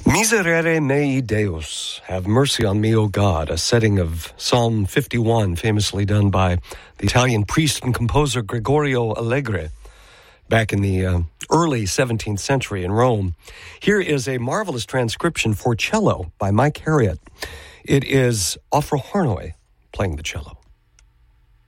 Miserere mei Deus, have mercy on me, O God, a setting of Psalm 51, famously done by the Italian priest and composer Gregorio Allegri back in the early 17th century in Rome. Here is a marvelous transcription for cello by Mike Harriott. It is Ofro Harnoy playing the cello.